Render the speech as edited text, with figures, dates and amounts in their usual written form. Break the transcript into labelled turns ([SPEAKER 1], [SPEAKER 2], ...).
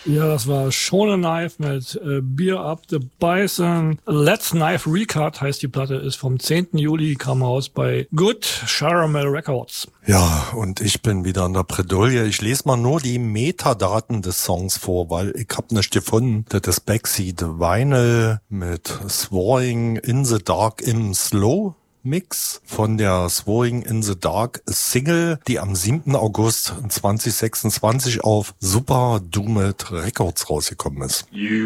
[SPEAKER 1] Ja, das war Shown a Knife mit Beer Up the Bison. Let's Knife Recut heißt die Platte, ist vom 10. Juli, kam raus bei Good Caramel Records.
[SPEAKER 2] Ja, und ich bin wieder in der Bredouille. Ich lese mal nur die Metadaten des Songs vor, weil ich hab nicht gefunden. Das ist Backseat Vinyl mit Swallowing in the Dark im Slow Mix von der Swallowing in the Dark Single, die am 7. August 2026 auf Super Doomed Records rausgekommen ist.